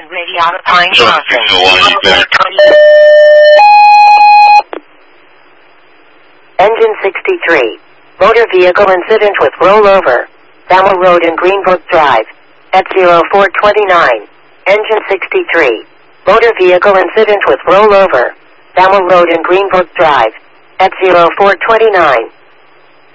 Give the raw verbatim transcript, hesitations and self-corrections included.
Radiolifying process. Engine sixty-three. Motor vehicle incident with rollover. Thamel Road and Greenbrook Drive. At zero four twenty-nine. Engine sixty-three. Motor vehicle incident with rollover. Thamel Road and Greenbrook Drive. At zero four twenty-nine.